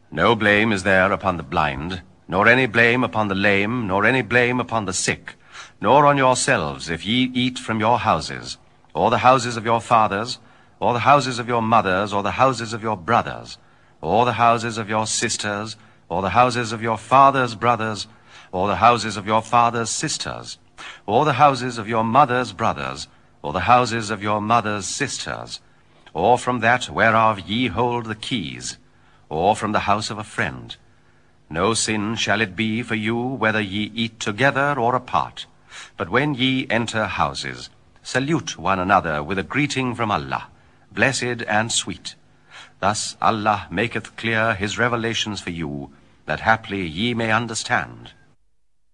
No blame is there upon the blind, nor any blame upon the lame, nor any blame upon the sick, nor on yourselves, if ye eat from your houses, or the houses of your fathers, or the houses of your mothers, or the houses of your brothers, or the houses of your sisters, or the houses of your father's brothers, or the houses of your father's sisters, or the houses of your mother's brothers, or the houses of your mother's sisters, or from that whereof ye hold the keys, or from the house of a friend. No sin shall it be for you whether ye eat together or apart. But when ye enter houses, salute one another with a greeting from Allah, blessed and sweet. Thus Allah maketh clear his revelations for you, that haply ye may understand.